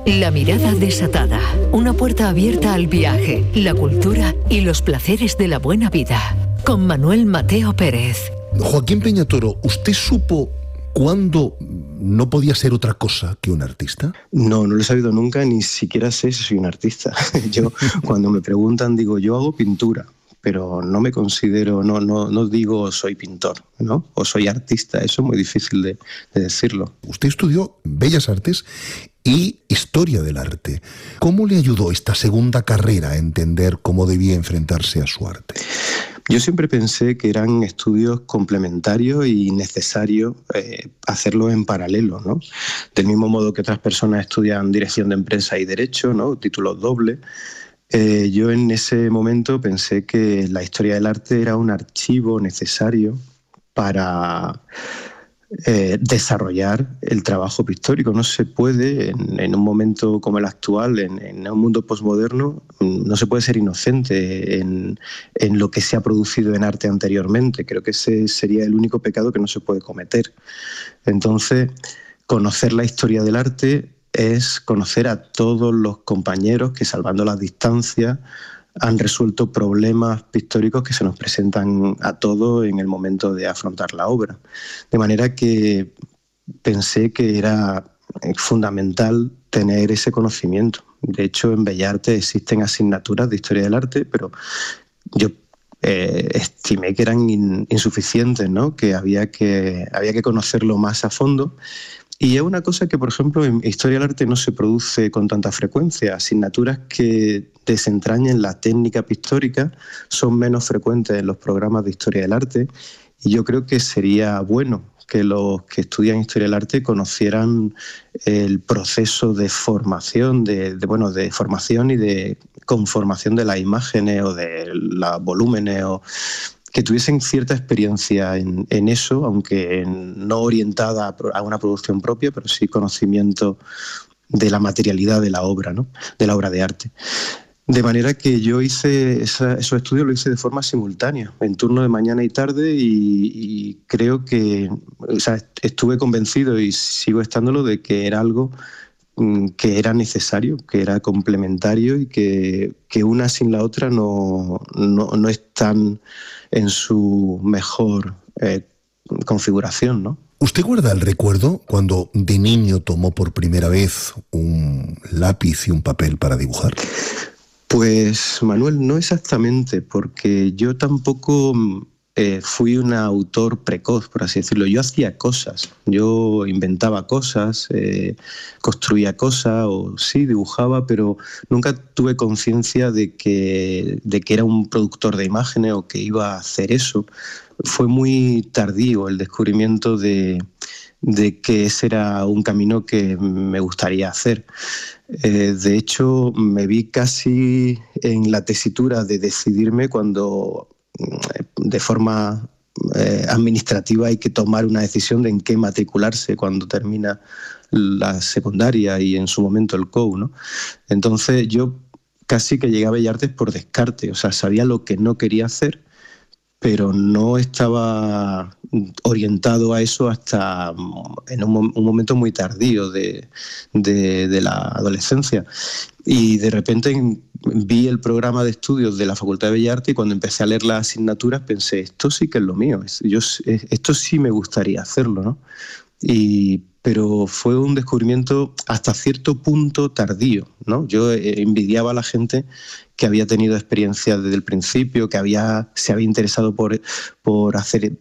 La mirada desatada, una puerta abierta al viaje, la cultura y los placeres de la buena vida. Con Manuel Mateo Pérez. Joaquín Peñatoro, ¿usted supo cuándo no podía ser otra cosa que un artista? No lo he sabido nunca, ni siquiera sé si soy un artista. Yo, cuando me preguntan, digo, yo hago pintura, pero no me considero, no digo soy pintor, ¿no? O soy artista, eso es muy difícil de decirlo. Usted estudió Bellas Artes y Historia del Arte. ¿Cómo le ayudó esta segunda carrera a entender cómo debía enfrentarse a su arte? Yo siempre pensé que eran estudios complementarios y necesarios hacerlo en paralelo, ¿no? Del mismo modo que otras personas estudian Dirección de Empresa y Derecho, ¿no? Títulos dobles. Yo en ese momento pensé que la historia del arte era un archivo necesario para desarrollar el trabajo pictórico. No se puede, en un momento como el actual, en un mundo posmoderno, no se puede ser inocente en lo que se ha producido en arte anteriormente. Creo que ese sería el único pecado que no se puede cometer. Entonces, conocer la historia del arte es conocer a todos los compañeros que, salvando las distancias, han resuelto problemas pictóricos que se nos presentan a todos en el momento de afrontar la obra. De manera que pensé que era fundamental tener ese conocimiento. De hecho, en Bellas Artes existen asignaturas de historia del arte, pero yo estimé que eran insuficientes, ¿no? Que había que conocerlo más a fondo. Y es una cosa que, por ejemplo, en Historia del Arte no se produce con tanta frecuencia. Asignaturas que desentrañen la técnica pictórica son menos frecuentes en los programas de Historia del Arte, y yo creo que sería bueno que los que estudian Historia del Arte conocieran el proceso de formación, de formación y de conformación de las imágenes o de los volúmenes, o que tuviesen cierta experiencia en eso, aunque no orientada a una producción propia, pero sí conocimiento de la materialidad de la obra, ¿no? De la obra de arte. De manera que yo hice esos estudios, lo hice de forma simultánea, en turno de mañana y tarde, y creo que, o sea, estuve convencido y sigo estándolo de que era algo que era necesario, que era complementario, y que una sin la otra no están en su mejor configuración, ¿no? ¿Usted guarda el recuerdo cuando de niño tomó por primera vez un lápiz y un papel para dibujar? Pues, Manuel, no exactamente, porque yo tampoco fui un autor precoz, por así decirlo. Yo hacía cosas, yo inventaba cosas, construía cosas, o sí, dibujaba, pero nunca tuve conciencia de que era un productor de imágenes o que iba a hacer eso. Fue muy tardío el descubrimiento de que ese era un camino que me gustaría hacer. De hecho, me vi casi en la tesitura de decidirme cuando, de forma administrativa, hay que tomar una decisión de en qué matricularse cuando termina la secundaria y en su momento el COU, ¿no? Entonces yo casi que llegué a Bellas Artes por descarte, o sea, sabía lo que no quería hacer, pero no estaba orientado a eso hasta en un momento muy tardío de la adolescencia. Y de repente vi el programa de estudios de la Facultad de Bellas Artes, y cuando empecé a leer las asignaturas pensé, esto sí que es lo mío, esto sí me gustaría hacerlo, ¿no? Pero fue un descubrimiento hasta cierto punto tardío, ¿no? Yo envidiaba a la gente que había tenido experiencia desde el principio, que se había interesado por hacer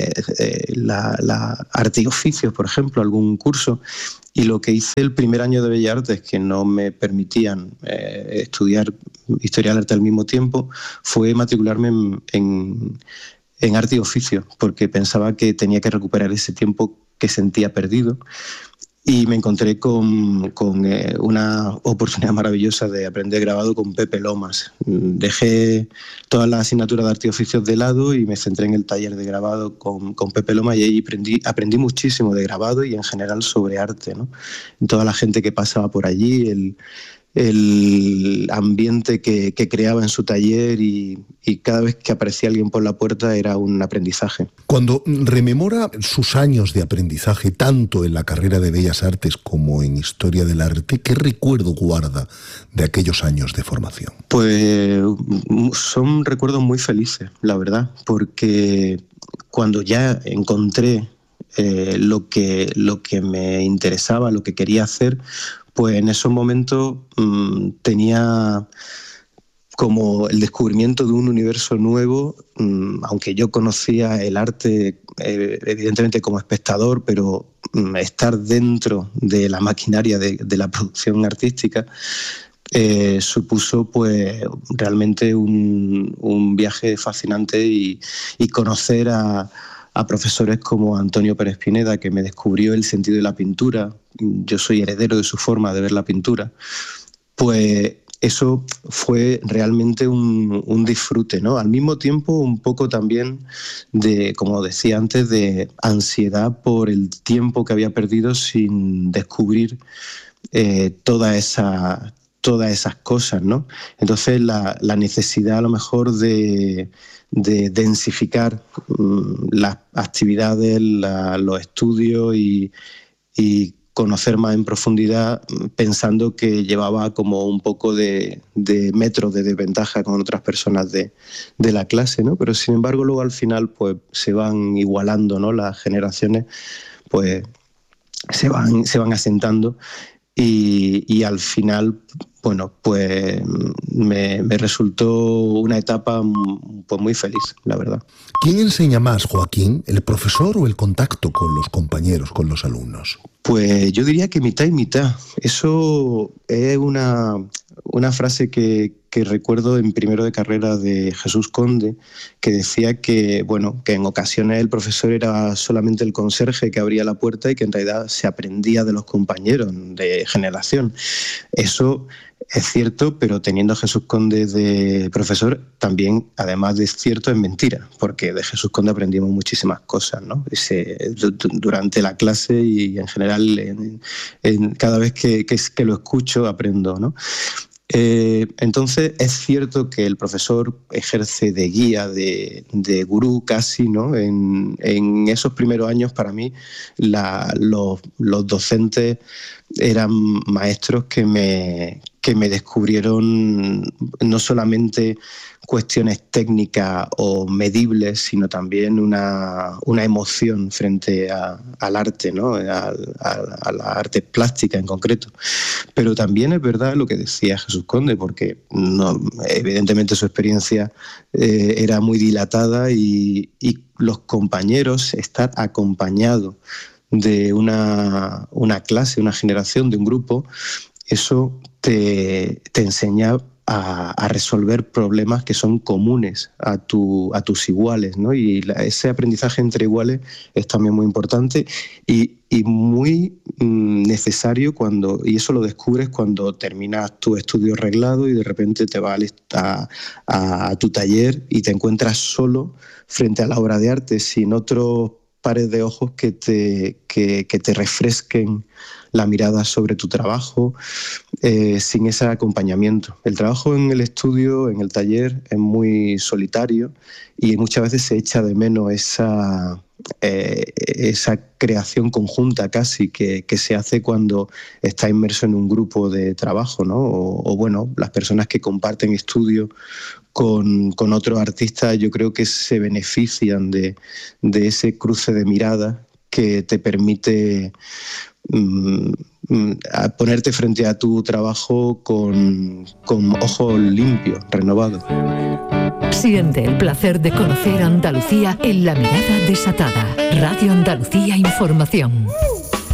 arte y oficios, por ejemplo, algún curso. Y lo que hice el primer año de Bellas Artes, que no me permitían estudiar Historia del Arte al mismo tiempo, fue matricularme en arte y oficio, porque pensaba que tenía que recuperar ese tiempo que sentía perdido. Y me encontré con una oportunidad maravillosa de aprender grabado con Pepe Lomas. Dejé todas las asignaturas de arte y oficios de lado y me centré en el taller de grabado con Pepe Lomas, y ahí aprendí muchísimo de grabado y en general sobre arte, ¿no? Toda la gente que pasaba por allí, el ambiente que creaba en su taller y cada vez que aparecía alguien por la puerta era un aprendizaje. Cuando rememora sus años de aprendizaje, tanto en la carrera de Bellas Artes como en Historia del Arte, ¿qué recuerdo guarda de aquellos años de formación? Pues son recuerdos muy felices, la verdad, porque cuando ya encontré lo que me interesaba, lo que quería hacer, pues en esos momentos tenía como el descubrimiento de un universo nuevo, aunque yo conocía el arte evidentemente como espectador, pero estar dentro de la maquinaria de la producción artística supuso pues realmente un viaje fascinante y conocer a profesores como Antonio Pérez Pineda, que me descubrió el sentido de la pintura. Yo soy heredero de su forma de ver la pintura. Pues eso fue realmente un disfrute, ¿no? Al mismo tiempo, un poco también de, como decía antes, de ansiedad por el tiempo que había perdido sin descubrir todas esas cosas, ¿no? Entonces la necesidad a lo mejor de densificar las actividades, los estudios y conocer más en profundidad, pensando que llevaba como un poco de metros de desventaja con otras personas de la clase, ¿no? Pero sin embargo luego al final pues se van igualando, ¿no? Las generaciones pues se van asentando y al final, bueno, pues me resultó una etapa pues muy feliz, la verdad. ¿Quién enseña más, Joaquín, el profesor o el contacto con los compañeros, con los alumnos? Pues yo diría que mitad y mitad. Eso es una frase que recuerdo en primero de carrera de Jesús Conde, que decía que, bueno, que en ocasiones el profesor era solamente el conserje que abría la puerta y que en realidad se aprendía de los compañeros de generación. Eso es cierto, pero teniendo a Jesús Conde de profesor, también, además de cierto, es mentira, porque de Jesús Conde aprendimos muchísimas cosas, ¿no? Durante la clase y en general, cada vez que lo escucho, aprendo, ¿no? Entonces es cierto que el profesor ejerce de guía, de gurú casi, ¿no? En esos primeros años para mí los docentes eran maestros que me descubrieron no solamente cuestiones técnicas o medibles, sino también una emoción frente al arte, ¿no? A la arte plástica en concreto. Pero también es verdad lo que decía Jesús Conde, porque evidentemente su experiencia era muy dilatada y los compañeros, estar acompañados de una clase, una generación, de un grupo, eso te enseña a resolver problemas que son comunes a tus iguales, ¿no? Y ese aprendizaje entre iguales es también muy importante y muy necesario y eso lo descubres cuando terminas tu estudio reglado y de repente te vas a tu taller y te encuentras solo frente a la obra de arte, sin otros pares de ojos que te refresquen la mirada sobre tu trabajo, sin ese acompañamiento. El trabajo en el estudio, en el taller, es muy solitario y muchas veces se echa de menos esa creación conjunta casi que se hace cuando está inmerso en un grupo de trabajo, ¿no? O bueno, las personas que comparten estudio con otros artistas, yo creo que se benefician de ese cruce de miradas que te permite ponerte frente a tu trabajo con ojos limpios, renovados. Siente el placer de conocer Andalucía en La Mirada Desatada. Radio Andalucía Información.